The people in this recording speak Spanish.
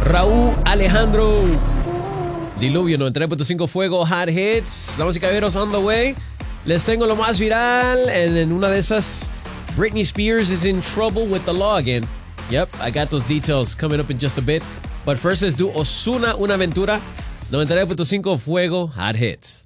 Raúl Alejandro. Diluvio 93.5 Fuego Hot Hits. Damas y caballeros, on the way. Les tengo lo más viral. En una de esas, Britney Spears is in trouble with the law again. Yep, I got those details coming up in just a bit. But first, let's do Ozuna Una Aventura. 93.5 Fuego Hot Hits.